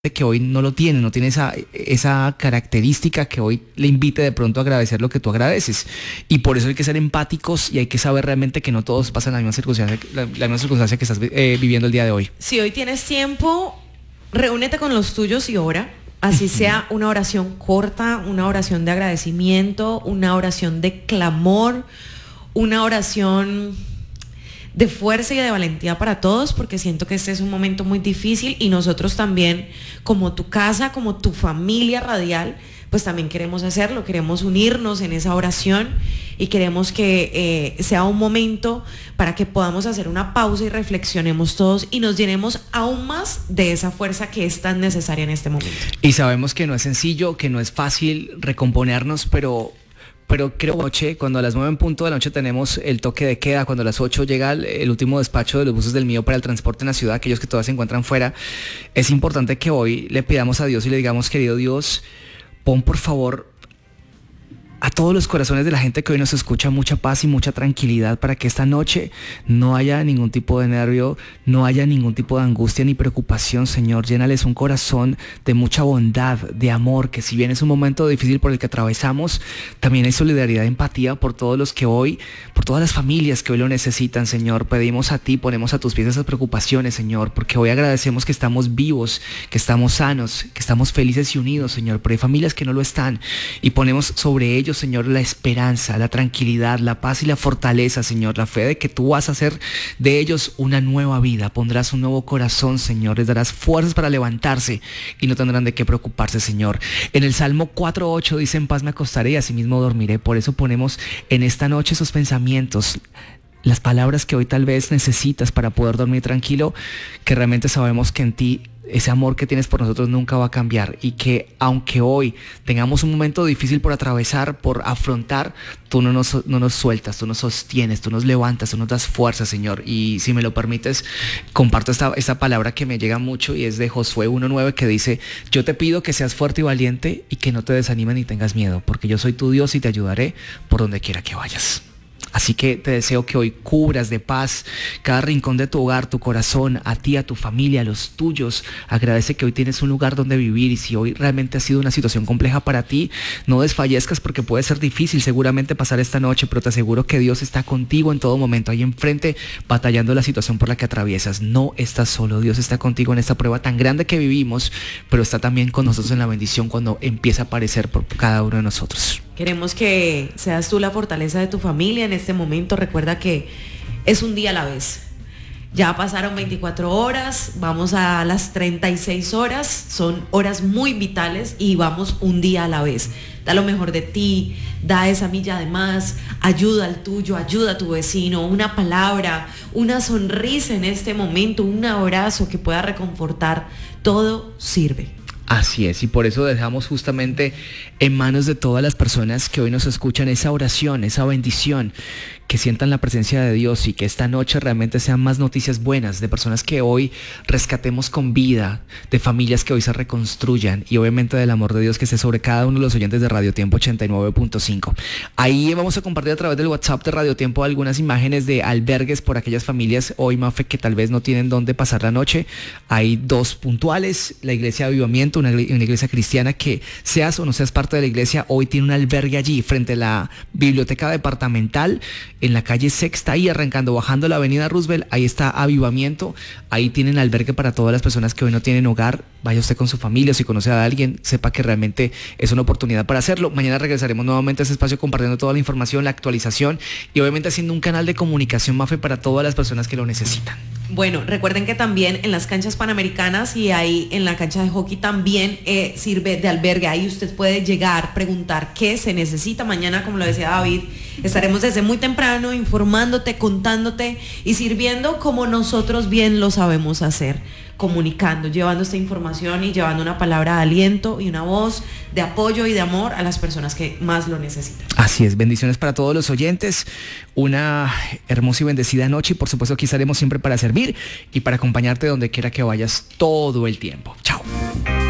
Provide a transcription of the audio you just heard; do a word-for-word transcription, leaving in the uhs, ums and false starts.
que hoy no lo tiene, no tiene esa, esa característica que hoy le invite de pronto a agradecer lo que tú agradeces. Y por eso hay que ser empáticos y hay que saber realmente que no todos pasan la misma circunstancia, la, la misma circunstancia que estás eh, viviendo el día de hoy. Si hoy tienes tiempo, reúnete con los tuyos y ora. Así sea una oración corta, una oración de agradecimiento, una oración de clamor, una oración de fuerza y de valentía para todos, porque siento que este es un momento muy difícil y nosotros también, como tu casa, como tu familia radial, pues también queremos hacerlo, queremos unirnos en esa oración y queremos que eh, sea un momento para que podamos hacer una pausa y reflexionemos todos y nos llenemos aún más de esa fuerza que es tan necesaria en este momento. Y sabemos que no es sencillo, que no es fácil recomponernos, pero... Pero creo que noche, cuando a las nueve en punto de la noche tenemos el toque de queda, cuando a las ocho llega el, el último despacho de los buses del mío para el transporte en la ciudad, aquellos que todavía se encuentran fuera, es importante que hoy le pidamos a Dios y le digamos, querido Dios, pon por favor a todos los corazones de la gente que hoy nos escucha mucha paz y mucha tranquilidad para que esta noche no haya ningún tipo de nervio, no haya ningún tipo de angustia ni preocupación, Señor. Llénales un corazón de mucha bondad, de amor, que si bien es un momento difícil por el que atravesamos, también hay solidaridad y empatía por todos los que hoy, por todas las familias que hoy lo necesitan, Señor. Pedimos a ti, ponemos a tus pies esas preocupaciones, Señor, porque hoy agradecemos que estamos vivos, que estamos sanos, que estamos felices y unidos, Señor, pero hay familias que no lo están y ponemos sobre ellos, Señor, la esperanza, la tranquilidad, la paz y la fortaleza, Señor, la fe de que tú vas a hacer de ellos una nueva vida, pondrás un nuevo corazón, Señor, les darás fuerzas para levantarse y no tendrán de qué preocuparse, Señor. En el Salmo cuatro ocho dice, en paz me acostaré y asimismo dormiré. Por eso ponemos en esta noche esos pensamientos, las palabras que hoy tal vez necesitas para poder dormir tranquilo, que realmente sabemos que en ti ese amor que tienes por nosotros nunca va a cambiar y que aunque hoy tengamos un momento difícil por atravesar, por afrontar, tú no nos, no nos sueltas, tú nos sostienes, tú nos levantas, tú nos das fuerza, Señor. Y si me lo permites, comparto esta, esta palabra que me llega mucho y es de Josué uno nueve que dice, yo te pido que seas fuerte y valiente y que no te desanimes ni tengas miedo, porque yo soy tu Dios y te ayudaré por donde quiera que vayas. Así que te deseo que hoy cubras de paz cada rincón de tu hogar, tu corazón, a ti, a tu familia, a los tuyos. Agradece que hoy tienes un lugar donde vivir y si hoy realmente ha sido una situación compleja para ti, no desfallezcas porque puede ser difícil seguramente pasar esta noche, pero te aseguro que Dios está contigo en todo momento, ahí enfrente, batallando la situación por la que atraviesas. No estás solo, Dios está contigo en esta prueba tan grande que vivimos, pero está también con nosotros en la bendición cuando empieza a aparecer por cada uno de nosotros. Queremos que seas tú la fortaleza de tu familia en este momento. Recuerda que es un día a la vez. Ya pasaron veinticuatro horas, vamos a las treinta y seis horas, son horas muy vitales y vamos un día a la vez. Da lo mejor de ti, da esa milla de más, ayuda al tuyo, ayuda a tu vecino, una palabra, una sonrisa en este momento, un abrazo que pueda reconfortar, todo sirve. Así es, y por eso dejamos justamente en manos de todas las personas que hoy nos escuchan esa oración, esa bendición, que sientan la presencia de Dios y que esta noche realmente sean más noticias buenas, de personas que hoy rescatemos con vida, de familias que hoy se reconstruyan y obviamente del amor de Dios que esté sobre cada uno de los oyentes de Radio Tiempo ochenta y nueve punto cinco. Ahí vamos a compartir a través del WhatsApp de Radio Tiempo algunas imágenes de albergues por aquellas familias hoy, Mafe, que tal vez no tienen dónde pasar la noche. Hay dos puntuales, la Iglesia de Avivamiento, una, una iglesia cristiana que seas o no seas parte de la iglesia, hoy tiene un albergue allí frente a la biblioteca departamental, en la calle Sexta, ahí arrancando, bajando la avenida Roosevelt, ahí está Avivamiento, ahí tienen albergue para todas las personas que hoy no tienen hogar. Vaya usted con su familia, si conoce a alguien, sepa que realmente es una oportunidad para hacerlo. Mañana regresaremos nuevamente a ese espacio compartiendo toda la información, la actualización y obviamente haciendo un canal de comunicación, Mafe, para todas las personas que lo necesitan. Bueno, recuerden que también en las canchas panamericanas y ahí en la cancha de hockey también eh, sirve de albergue. Ahí usted puede llegar, preguntar qué se necesita. Mañana, como lo decía David, estaremos desde muy temprano informándote, contándote y sirviendo como nosotros bien lo sabemos hacer, comunicando, llevando esta información y llevando una palabra de aliento y una voz de apoyo y de amor a las personas que más lo necesitan. Así es, bendiciones para todos los oyentes, una hermosa y bendecida noche y por supuesto aquí estaremos siempre para servir y para acompañarte donde quiera que vayas todo el tiempo. Chao.